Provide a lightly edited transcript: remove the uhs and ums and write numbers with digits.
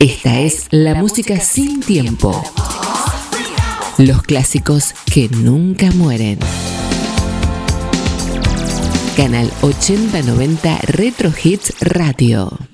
Esta es la música sin tiempo. Los clásicos que nunca mueren. Canal 8090 Retro Hits Radio.